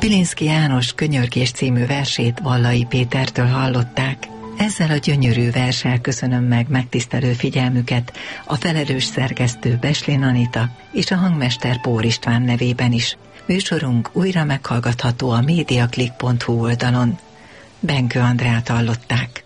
Pilinszky János Könyörgés című versét Vallai Pétertől hallották. Ezzel a gyönyörű verssel köszönöm meg megtisztelő figyelmüket a felelős szerkesztő Beslén Anita és a hangmester Pór István nevében is. Műsorunk újra meghallgatható a mediaclick.hu oldalon. Benkő Andrát hallották.